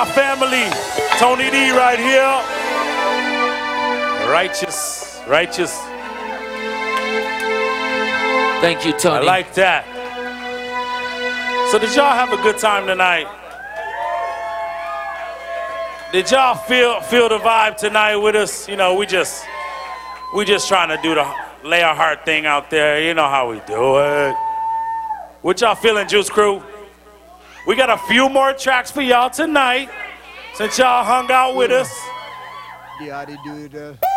my family. Tony D right here. Righteous. Thank you, Tony. I like that. So did y'all have a good time tonight? Did y'all feel the vibe tonight with us? You know, we just trying to do the lay our heart thing out there. You know how we do it. What y'all feeling, Juice Crew? We got a few more tracks for y'all tonight since y'all hung out with us.